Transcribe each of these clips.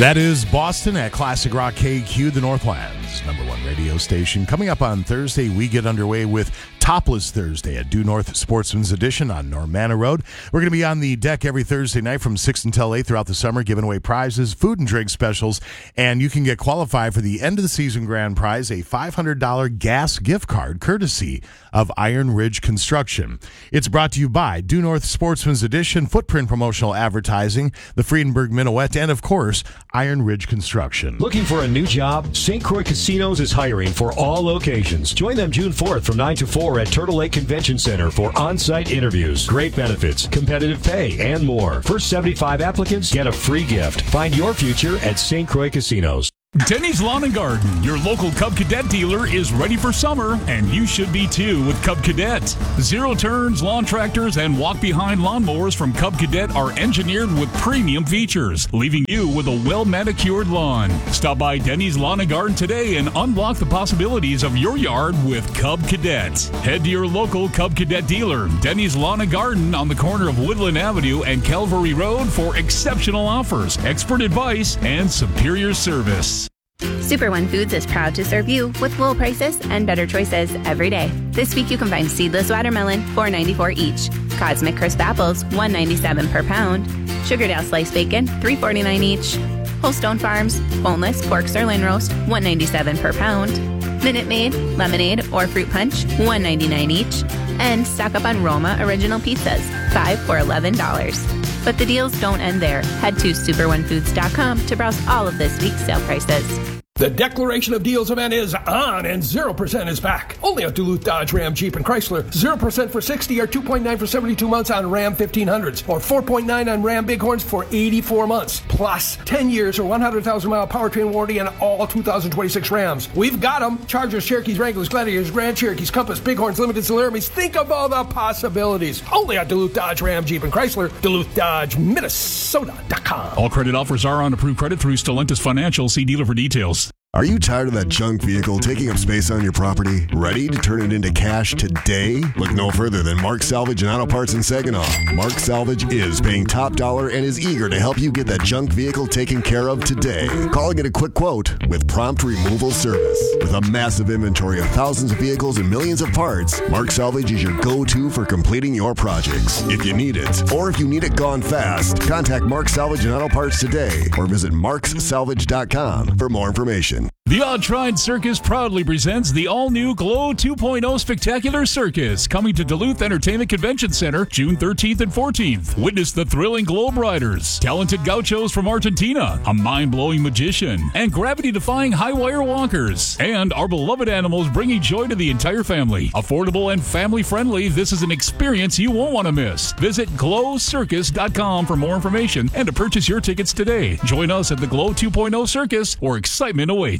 That is Boston at Classic Rock KQ, the Northland's #1 radio station. Coming up on Thursday, we get underway with Topless Thursday at Due North Sportsman's Edition on Normanna Road. We're going to be on the deck every Thursday night from 6 until 8 throughout the summer, giving away prizes, food and drink specials, and you can get qualified for the end of the season grand prize, a $500 gas gift card courtesy of Iron Ridge Construction. It's brought to you by Due North Sportsman's Edition, Footprint Promotional Advertising, the Friedenberg Minuet, and of course, Iron Ridge Construction. Looking for a new job? St. Croix Casinos is hiring for all locations. Join them June 4th from 9 to 4 at Turtle Lake Convention Center for on-site interviews, great benefits, competitive pay, and more. First 75 applicants get a free gift. Find your future at St. Croix Casinos. Denny's Lawn and Garden, your local Cub Cadet dealer, is ready for summer, and you should be too with Cub Cadet. Zero turns, lawn tractors, and walk-behind lawnmowers from Cub Cadet are engineered with premium features, leaving you with a well-manicured lawn. Stop by Denny's Lawn and Garden today and unlock the possibilities of your yard with Cub Cadet. Head to your local Cub Cadet dealer, Denny's Lawn and Garden on the corner of Woodland Avenue and Calvary Road for exceptional offers, expert advice, and superior service. Super One Foods is proud to serve you with low prices and better choices every day. This week you can find seedless watermelon, $4.94 each. Cosmic Crisp apples, $1.97 per pound. Sugardale sliced bacon, $3.49 each. Holstone Farms, boneless pork sirloin roast, $1.97 per pound. Minute Maid, lemonade, or fruit punch, $1.99 each. And stock up on Roma original pizzas, 5 for $11. But the deals don't end there. Head to superonefoods.com to browse all of this week's sale prices. The Declaration of Deals event is on, and 0% is back. Only at Duluth Dodge, Ram, Jeep, and Chrysler. 0% for 60 or 2.9 for 72 months on Ram 1500s, or 4.9 on Ram Bighorns for 84 months. Plus, 10 years or 100,000-mile powertrain warranty on all 2026 Rams. We've got them. Chargers, Cherokees, Wranglers, Gladiators, Grand Cherokees, Compass, Bighorns, Limited, Laramies. Think of all the possibilities. Only at Duluth Dodge, Ram, Jeep, and Chrysler. Duluth Dodge, Minnesota.com. All credit offers are on approved credit through Stellantis Financial. See dealer for details. Are you tired of that junk vehicle taking up space on your property? Ready to turn it into cash today? Look no further than Mark Salvage and Auto Parts in Saginaw. Mark Salvage is paying top dollar and is eager to help you get that junk vehicle taken care of today. Call and get a quick quote with prompt removal service. With a massive inventory of thousands of vehicles and millions of parts, Mark Salvage is your go-to for completing your projects. If you need it, or if you need it gone fast, contact Mark Salvage and Auto Parts today or visit markssalvage.com for more information. The Odd Tried Circus proudly presents the all-new Glow 2.0 Spectacular Circus, coming to Duluth Entertainment Convention Center June 13th and 14th. Witness the thrilling Globe Riders, talented gauchos from Argentina, a mind-blowing magician, and gravity-defying high-wire walkers. And our beloved animals bringing joy to the entire family. Affordable and family-friendly, this is an experience you won't want to miss. Visit glowcircus.com for more information and to purchase your tickets today. Join us at the Glow 2.0 Circus, where excitement awaits.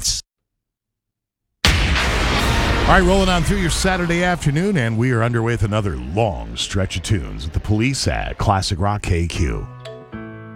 All right, rolling on through your Saturday afternoon, and we are underway with another long stretch of tunes with the Police at Classic Rock KQ.